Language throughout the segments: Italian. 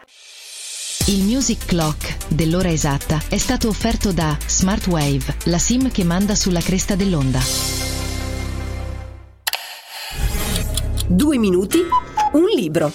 Il Music Clock dell'ora esatta è stato offerto da Smartwave, la SIM che manda sulla cresta dell'onda. 2 minuti, un libro.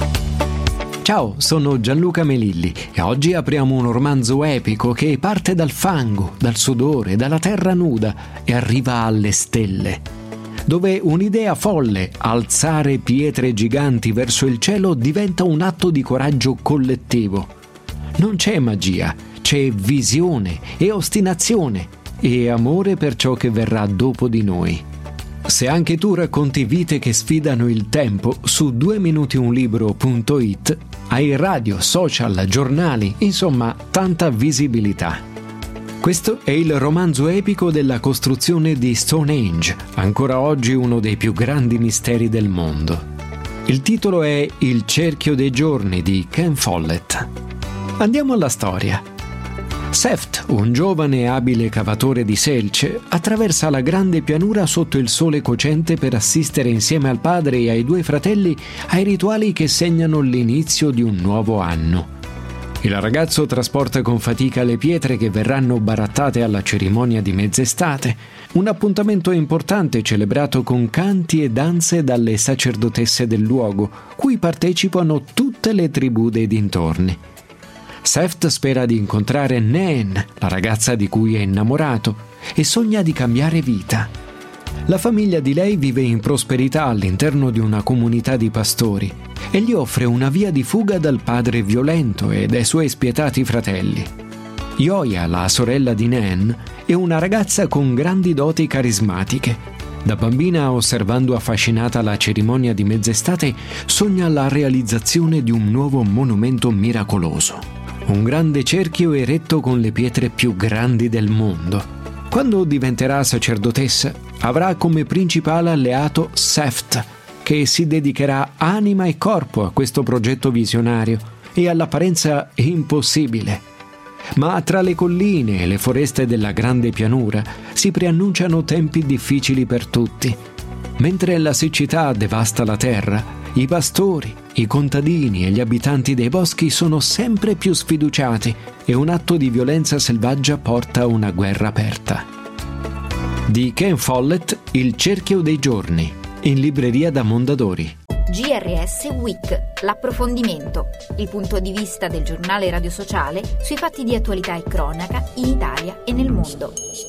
Ciao, sono Gianluca Melilli e oggi apriamo un romanzo epico che parte dal fango, dal sudore, dalla terra nuda e arriva alle stelle, dove un'idea folle, alzare pietre giganti verso il cielo, diventa un atto di coraggio collettivo. Non c'è magia, c'è visione e ostinazione e amore per ciò che verrà dopo di noi. Se anche tu racconti vite che sfidano il tempo, su 2minutiunlibro.it hai radio, social, giornali, insomma tanta visibilità. Questo è il romanzo epico della costruzione di Stonehenge, ancora oggi uno dei più grandi misteri del mondo. Il titolo è Il cerchio dei giorni di Ken Follett. Andiamo alla storia. Seft, un giovane e abile cavatore di selce, attraversa la grande pianura sotto il sole cocente per assistere insieme al padre e ai 2 fratelli ai rituali che segnano l'inizio di un nuovo anno. Il ragazzo trasporta con fatica le pietre che verranno barattate alla cerimonia di mezz'estate, un appuntamento importante celebrato con canti e danze dalle sacerdotesse del luogo, cui partecipano tutte le tribù dei dintorni. Seft spera di incontrare Nan, la ragazza di cui è innamorato, e sogna di cambiare vita. La famiglia di lei vive in prosperità all'interno di una comunità di pastori e gli offre una via di fuga dal padre violento e dai suoi spietati fratelli. Yoya, la sorella di Nan, è una ragazza con grandi doti carismatiche. Da bambina, osservando affascinata la cerimonia di mezz'estate, sogna la realizzazione di un nuovo monumento miracoloso. Un grande cerchio eretto con le pietre più grandi del mondo. Quando diventerà sacerdotessa, avrà come principale alleato Seft, che si dedicherà anima e corpo a questo progetto visionario e all'apparenza impossibile. Ma tra le colline e le foreste della grande pianura si preannunciano tempi difficili per tutti. Mentre la siccità devasta la terra, i pastori, i contadini e gli abitanti dei boschi sono sempre più sfiduciati e un atto di violenza selvaggia porta a una guerra aperta. Di Ken Follett, Il cerchio dei giorni, in libreria da Mondadori. GRS Week, l'approfondimento, il punto di vista del giornale radio sociale sui fatti di attualità e cronaca in Italia e nel mondo.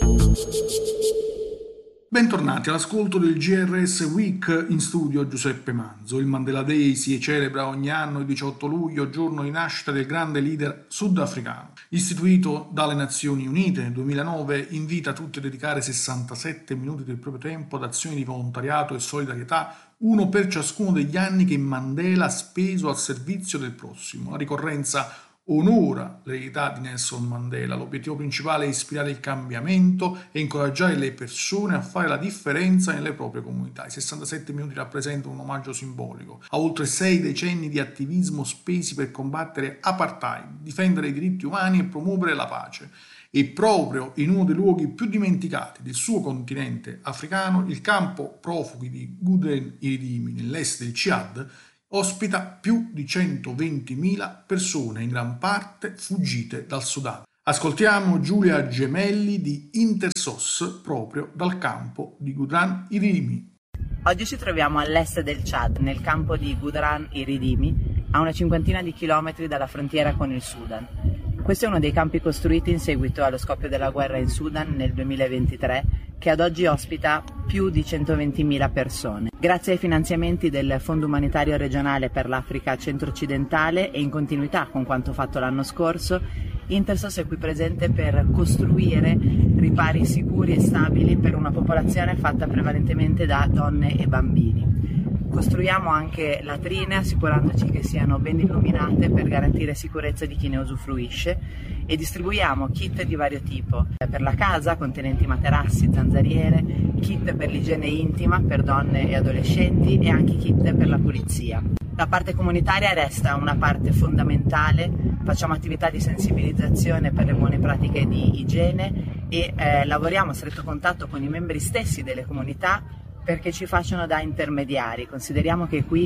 Bentornati all'ascolto del GRS Week, in studio Giuseppe Manzo. Il Mandela Day si celebra ogni anno il 18 luglio, giorno di nascita del grande leader sudafricano. Istituito dalle Nazioni Unite nel 2009, invita tutti a dedicare 67 minuti del proprio tempo ad azioni di volontariato e solidarietà, uno per ciascuno degli anni che Mandela ha speso al servizio del prossimo. La ricorrenza onora l'eredità di Nelson Mandela. L'obiettivo principale è ispirare il cambiamento e incoraggiare le persone a fare la differenza nelle proprie comunità. I 67 minuti rappresentano un omaggio simbolico a oltre 6 decenni di attivismo spesi per combattere apartheid, difendere i diritti umani e promuovere la pace. E proprio in uno dei luoghi più dimenticati del suo continente africano, il campo profughi di Gudrun Iridimi, nell'est del Ciad, ospita più di 120.000 persone, in gran parte fuggite dal Sudan. Ascoltiamo Giulia Gemelli di Intersos, proprio dal campo di Gudrun Iridimi. Oggi ci troviamo all'est del Chad, nel campo di Gudrun Iridimi, a una 50 di chilometri dalla frontiera con il Sudan. Questo è uno dei campi costruiti in seguito allo scoppio della guerra in Sudan nel 2023, che ad oggi ospita più di 120.000 persone. Grazie ai finanziamenti del Fondo Umanitario Regionale per l'Africa Centro-Occidentale e in continuità con quanto fatto l'anno scorso, Intersos è qui presente per costruire ripari sicuri e stabili per una popolazione fatta prevalentemente da donne e bambini. Costruiamo anche latrine assicurandoci che siano ben illuminate per garantire sicurezza di chi ne usufruisce e distribuiamo kit di vario tipo per la casa contenenti materassi, zanzariere, kit per l'igiene intima per donne e adolescenti e anche kit per la pulizia. La parte comunitaria resta una parte fondamentale, facciamo attività di sensibilizzazione per le buone pratiche di igiene e lavoriamo a stretto contatto con i membri stessi delle comunità perché ci facciano da intermediari. Consideriamo che qui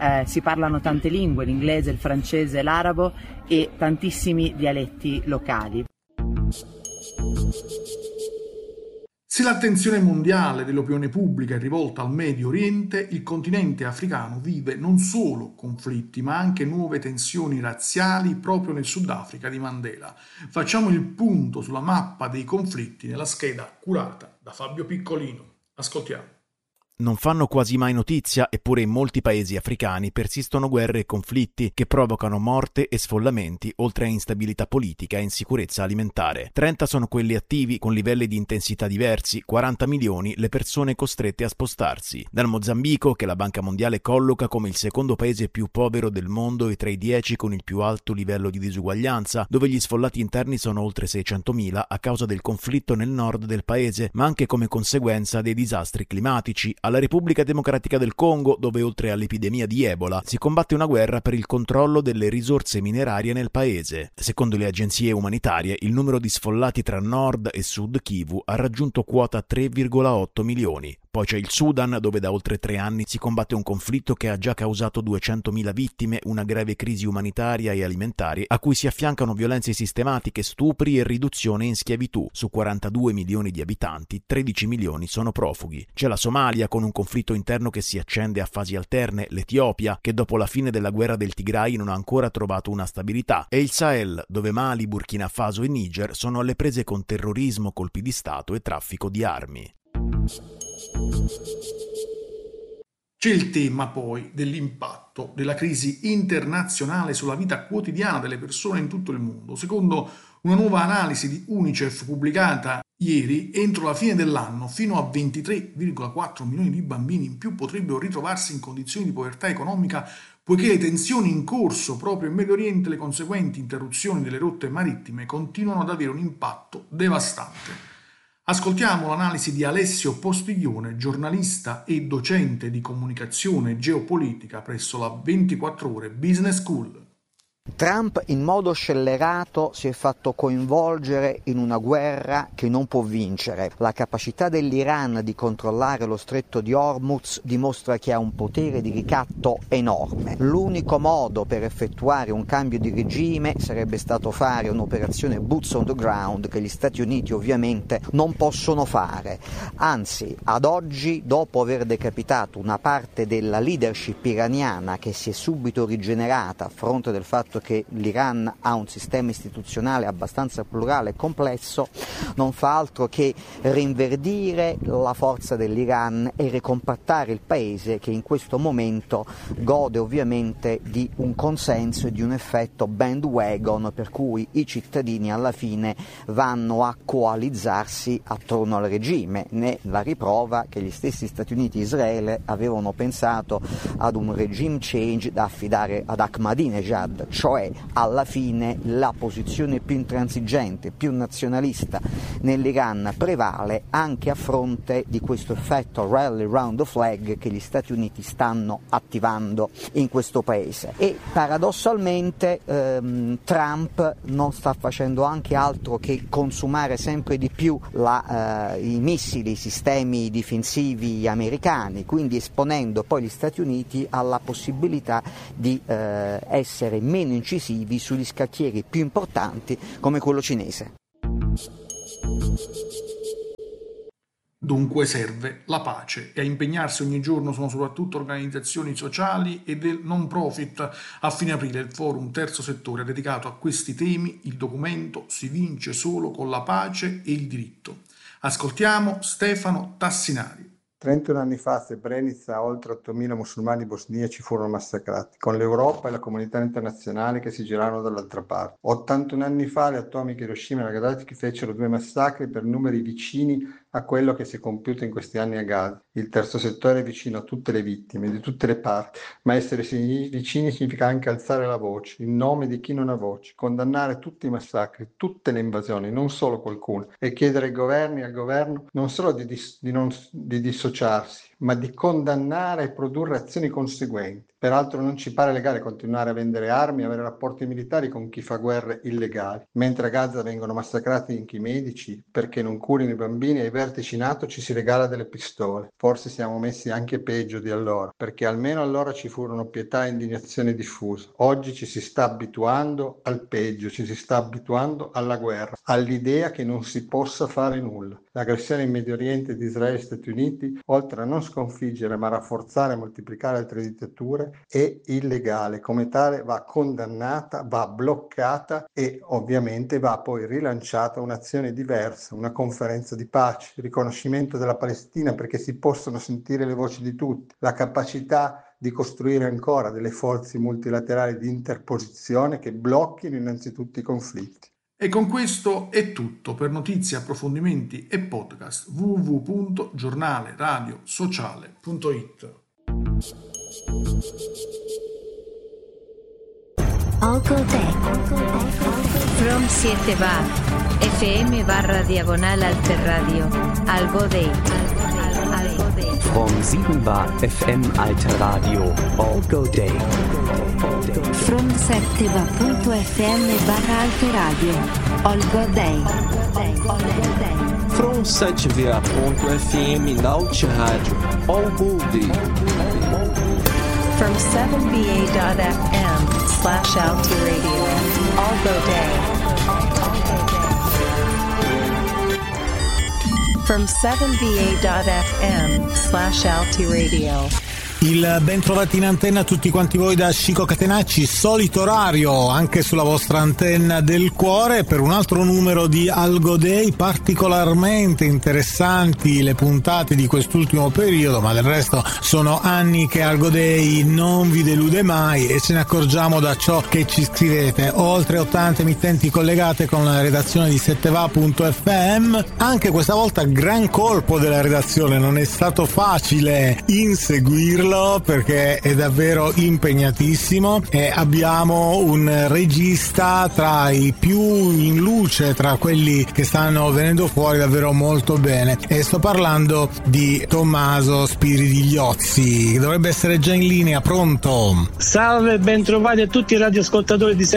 Si parlano tante lingue, l'inglese, il francese, l'arabo e tantissimi dialetti locali. Se l'attenzione mondiale dell'opinione pubblica è rivolta al Medio Oriente, il continente africano vive non solo conflitti, ma anche nuove tensioni razziali proprio nel Sudafrica di Mandela. Facciamo il punto sulla mappa dei conflitti nella scheda curata da Fabio Piccolino. Ascoltiamo. Non fanno quasi mai notizia, eppure in molti paesi africani persistono guerre e conflitti che provocano morte e sfollamenti, oltre a instabilità politica e insicurezza alimentare. 30 sono quelli attivi con livelli di intensità diversi, 40 milioni le persone costrette a spostarsi. Dal Mozambico, che la Banca Mondiale colloca come il secondo paese più povero del mondo e tra i 10 con il più alto livello di disuguaglianza, dove gli sfollati interni sono oltre 600.000 a causa del conflitto nel nord del paese, ma anche come conseguenza dei disastri climatici, alla Repubblica Democratica del Congo, dove oltre all'epidemia di Ebola si combatte una guerra per il controllo delle risorse minerarie nel paese. Secondo le agenzie umanitarie, il numero di sfollati tra Nord e Sud Kivu ha raggiunto quota 3,8 milioni. Poi c'è il Sudan, dove da oltre 3 anni si combatte un conflitto che ha già causato 200.000 vittime, una grave crisi umanitaria e alimentare, a cui si affiancano violenze sistematiche, stupri e riduzione in schiavitù. Su 42 milioni di abitanti, 13 milioni sono profughi. C'è la Somalia, con un conflitto interno che si accende a fasi alterne, l'Etiopia, che dopo la fine della guerra del Tigray non ha ancora trovato una stabilità, e il Sahel, dove Mali, Burkina Faso e Niger sono alle prese con terrorismo, colpi di Stato e traffico di armi. C'è il tema poi dell'impatto della crisi internazionale sulla vita quotidiana delle persone in tutto il mondo. Secondo una nuova analisi di UNICEF pubblicata ieri, entro la fine dell'anno fino a 23,4 milioni di bambini in più potrebbero ritrovarsi in condizioni di povertà economica, poiché le tensioni in corso proprio in Medio Oriente e le conseguenti interruzioni delle rotte marittime continuano ad avere un impatto devastante. Ascoltiamo l'analisi di Alessio Postiglione, giornalista e docente di comunicazione geopolitica presso la 24 Ore Business School. Trump in modo scellerato si è fatto coinvolgere in una guerra che non può vincere. La capacità dell'Iran di controllare lo stretto di Hormuz dimostra che ha un potere di ricatto enorme. L'unico modo per effettuare un cambio di regime sarebbe stato fare un'operazione boots on the ground che gli Stati Uniti ovviamente non possono fare. Anzi, ad oggi, dopo aver decapitato una parte della leadership iraniana che si è subito rigenerata a fronte del fatto che l'Iran ha un sistema istituzionale abbastanza plurale e complesso, non fa altro che rinverdire la forza dell'Iran e ricompattare il paese, che in questo momento gode ovviamente di un consenso e di un effetto bandwagon, per cui i cittadini alla fine vanno a coalizzarsi attorno al regime. Ne la riprova che gli stessi Stati Uniti e Israele avevano pensato ad un regime change da affidare ad Ahmadinejad, cioè alla fine la posizione più intransigente, più nazionalista nell'Iran prevale anche a fronte di questo effetto rally round the flag che gli Stati Uniti stanno attivando in questo paese. E paradossalmente Trump non sta facendo anche altro che consumare sempre di più i missili, i sistemi difensivi americani, quindi esponendo poi gli Stati Uniti alla possibilità di essere meno incisivi sugli scacchieri più importanti come quello cinese. Dunque serve la pace e a impegnarsi ogni giorno sono soprattutto organizzazioni sociali e del non profit. A fine aprile il forum Terzo Settore ha dedicato a questi temi il documento Si vince solo con la pace e il diritto. Ascoltiamo Stefano Tassinari. 31 anni fa a Srebrenica oltre 8.000 musulmani bosniaci furono massacrati, con l'Europa e la comunità internazionale che si girarono dall'altra parte. 81 anni fa le atomiche Hiroshima e Nagasaki fecero 2 massacri per numeri vicini a quello che si è compiuto in questi anni a Gaza. Il terzo settore è vicino a tutte le vittime, di tutte le parti, ma essere vicini significa anche alzare la voce, in nome di chi non ha voce, condannare tutti i massacri, tutte le invasioni, non solo qualcuno, e chiedere ai governi e al governo non solo di dissociarsi, ma di condannare e produrre azioni conseguenti. Peraltro non ci pare legale continuare a vendere armi e avere rapporti militari con chi fa guerre illegali, mentre a Gaza vengono massacrati anche i medici perché non curino i bambini e ai vertici NATO ci si regala delle pistole. Forse siamo messi anche peggio di allora, perché almeno allora ci furono pietà e indignazione diffusa. Oggi ci si sta abituando al peggio, ci si sta abituando alla guerra, all'idea che non si possa fare nulla. L'aggressione in Medio Oriente di Israele e Stati Uniti, oltre a non sconfiggere ma rafforzare e moltiplicare altre dittature, è illegale. Come tale va condannata, va bloccata e ovviamente va poi rilanciata un'azione diversa, una conferenza di pace, il riconoscimento della Palestina perché si possono sentire le voci di tutti, la capacità di costruire ancora delle forze multilaterali di interposizione che blocchino innanzitutto i conflitti. E con questo è tutto. Per notizie, approfondimenti e podcast www.giornaleradiosociale.it. Algo Day. From 7 bar. FM/diagonal Alterradio. Algo Day. From 7 bar. FM Alterradio. Algo Day. From 7va.fm/Alterradio. Algo Day. From 7va.fm Alterradio. Algo Day. From 7va.fm/Alterradio. Algo Day. From 7va.fm/Alterradio. Il ben trovati in antenna a tutti quanti voi da Chico Catenacci, solito orario anche sulla vostra antenna del cuore per un altro numero di Algo Day. Particolarmente interessanti le puntate di quest'ultimo periodo, ma del resto sono anni che Algo Day non vi delude mai e ce ne accorgiamo da ciò che ci scrivete. Oltre 80 emittenti collegate con la redazione di 7va.fm, anche questa volta gran colpo della redazione, non è stato facile inseguirlo perché è davvero impegnatissimo e abbiamo un regista tra i più in luce, tra quelli che stanno venendo fuori davvero molto bene, e sto parlando di Tommaso Spiridigliozzi, che dovrebbe essere già in linea. Pronto? Salve, ben trovati a tutti i radioascoltatori di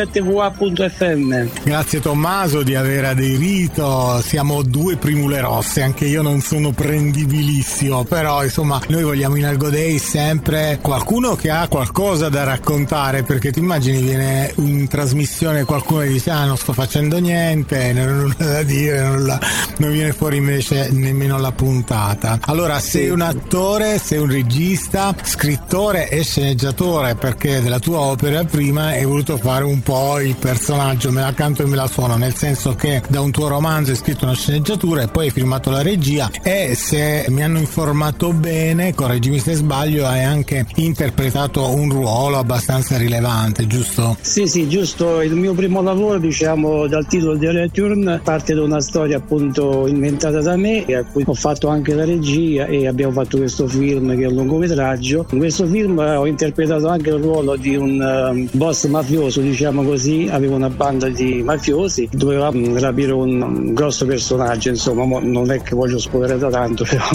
7va.fm. Grazie Tommaso di aver aderito, siamo due primule rosse, anche io non sono prendibilissimo, però insomma noi vogliamo in Algo Day sempre qualcuno che ha qualcosa da raccontare, perché ti immagini viene in trasmissione qualcuno che dice non sto facendo niente, non ho nulla da dire, non viene fuori invece nemmeno la puntata. Allora sei un attore, sei un regista, scrittore e sceneggiatore, perché della tua opera prima hai voluto fare un po' il personaggio, me la canto e me la suono, nel senso che da un tuo romanzo hai scritto una sceneggiatura e poi hai firmato la regia e, se mi hanno informato bene, correggimi se sbaglio, hai anche interpretato un ruolo abbastanza rilevante, giusto? Sì, giusto. Il mio primo lavoro, diciamo, dal titolo di Return, parte da una storia appunto inventata da me, a cui ho fatto anche la regia e abbiamo fatto questo film che è un lungometraggio. In questo film ho interpretato anche il ruolo di un boss mafioso, diciamo così. Avevo una banda di mafiosi, doveva rapire un grosso personaggio, insomma, non è che voglio spoilerare tanto, però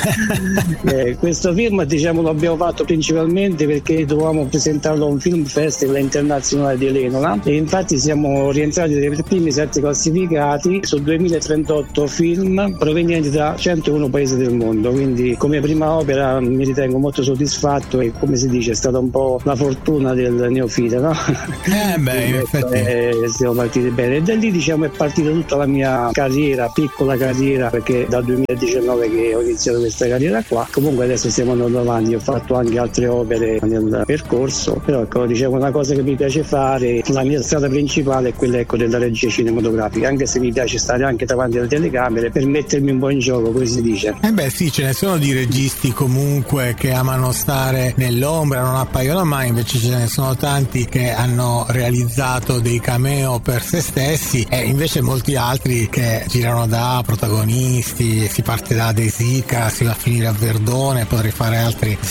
questo film, diciamo, lo abbiamo fatto principalmente perché dovevamo presentarlo a un film festival internazionale di Lenola e infatti siamo rientrati tra i primi 7 classificati su 2038 film provenienti da 101 paesi del mondo, quindi come prima opera mi ritengo molto soddisfatto e, come si dice, è stata un po' la fortuna del neofita, no? In effetti siamo partiti bene e da lì, diciamo, è partita tutta la mia carriera, piccola carriera, perché dal 2019 che ho iniziato questa carriera qua. Comunque adesso stiamo andando avanti, ho fatto anche altre opere nel percorso, però ecco, diciamo, una cosa che mi piace fare, la mia strada principale è quella, ecco, della regia cinematografica, anche se mi piace stare anche davanti alle telecamere per mettermi un po' in gioco, come si dice. Sì, ce ne sono di registi comunque che amano stare nell'ombra, non appaiono mai, invece ce ne sono tanti che hanno realizzato dei cameo per se stessi e invece molti altri che girano da protagonisti, si parte da De Sica, si va a finire a Verdone, potrei fare altri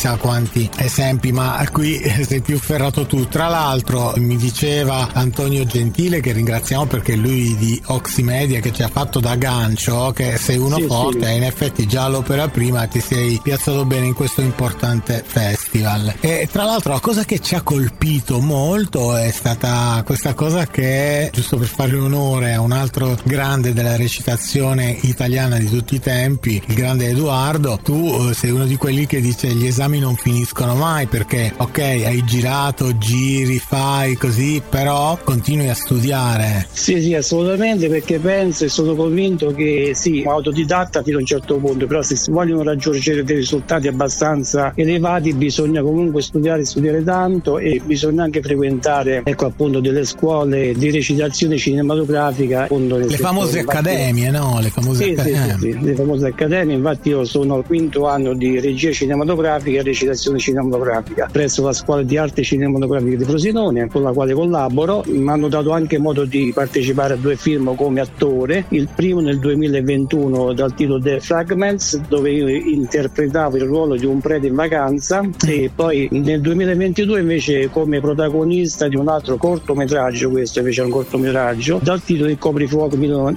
chissà quanti esempi, ma qui sei più ferrato tu. Tra l'altro mi diceva Antonio Gentile, che ringraziamo perché lui di Oximedia, che ci ha fatto da gancio, che sei uno forte, e in effetti già all'Opera Prima ti sei piazzato bene in questo importante festival. E tra l'altro la cosa che ci ha colpito molto è stata questa cosa che, giusto per fare onore a un altro grande della recitazione italiana di tutti i tempi, il grande Edoardo, tu sei uno di quelli che dice gli esami non finiscono mai, perché ok, hai girato, giri, fai così, però continui a studiare. Sì, assolutamente, perché penso e sono convinto che sì, autodidatta fino a un certo punto, però se si vogliono raggiungere dei risultati abbastanza elevati bisogna comunque studiare tanto, e bisogna anche frequentare, ecco, appunto, delle scuole di recitazione cinematografica, appunto, le famose accademie, no? Le famose accademie. Sì, le famose accademie. Infatti io sono al 5º anno di regia cinematografica e recitazione cinematografica presso la scuola di arte cinematografica di Frosinone, con la quale collaboro. Mi hanno dato anche modo di partecipare a 2 film come attore, il primo nel 2021 dal titolo The Fragments, dove io interpretavo il ruolo di un prete in vacanza, e poi nel 2022 invece come protagonista di un altro cortometraggio, questo invece è un cortometraggio dal titolo Il coprifuoco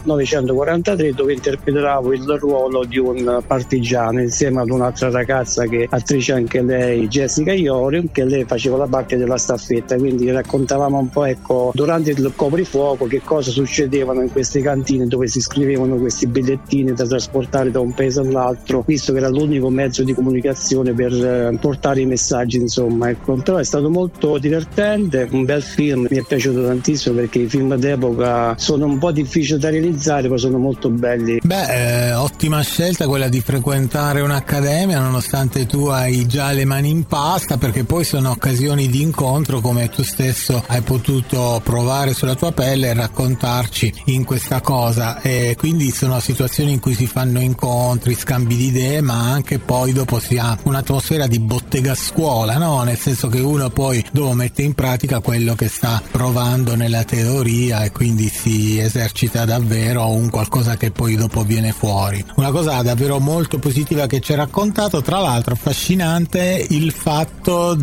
1943, dove interpretavo il ruolo di un partigiano insieme ad un'altra ragazza che è attrice anche lei, Jessica Iori, che lei faceva la parte della staffetta. Quindi raccontavamo un po', ecco, durante il coprifuoco che cosa succedevano in queste cantine dove si scrivevano questi bigliettini da trasportare da un paese all'altro, visto che era l'unico mezzo di comunicazione per portare i messaggi, insomma, ecco. Però è stato molto divertente, un bel film, mi è piaciuto tantissimo, perché i film d'epoca sono un po' difficili da realizzare, ma sono molto belli. Ottima scelta quella di frequentare un'accademia, nonostante tu hai già le mani in pasta, perché poi sono occasioni di incontro, come tu stesso hai potuto provare sulla tua pelle e raccontarci in questa cosa, e quindi sono situazioni in cui si fanno incontri, scambi di idee, ma anche poi dopo si ha un'atmosfera di bottega scuola, no? Nel senso che uno poi dopo mette in pratica quello che sta provando nella teoria, e quindi si esercita davvero un qualcosa che poi dopo viene fuori. Una cosa davvero molto positiva che ci hai raccontato. Tra l'altro affascinante il fatto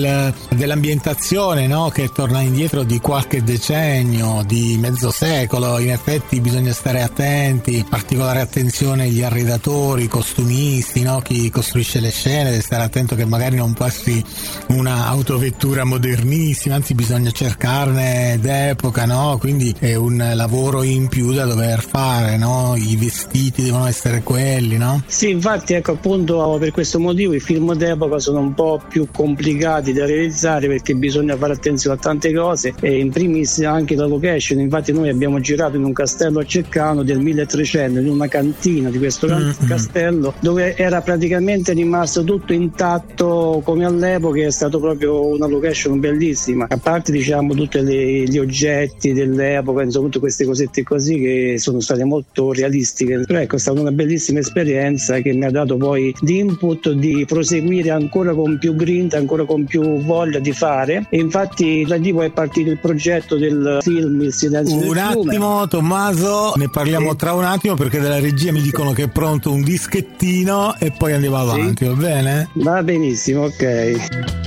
dell'ambientazione, no? Che torna indietro di qualche decennio, di mezzo secolo. In effetti bisogna stare attenti, particolare attenzione agli arredatori, costumisti, no? Chi costruisce le scene deve stare attento che magari non passi una autovettura modernissima, anzi bisogna cercarne d'epoca, no? Quindi è un lavoro in più da dover fare, no? I vestiti devono essere quelli, no? Sì, infatti, ecco, appunto per questo motivo i film d'epoca sono un po' più complicati da realizzare, perché bisogna fare attenzione a tante cose, e in primis anche la location. Infatti noi abbiamo girato in un castello a Ceccano del 1300, in una cantina di questo castello, dove era praticamente rimasto tutto intatto come all'epoca. È stato proprio una location bellissima, a parte, diciamo, tutti gli oggetti dell'epoca, insomma, tutte queste cosette così che sono state molto realistiche. Però ecco, è stata una bellissima esperienza che mi ha dato poi di input di proseguire ancora con più grinta, ancora con più voglia di fare, e infatti da lì poi è partito il progetto del film Il silenzio del fiume. Un attimo Tommaso, ne parliamo tra un attimo, perché dalla regia mi dicono che è pronto un dischettino e poi andiamo avanti, va bene? Va benissimo, ok.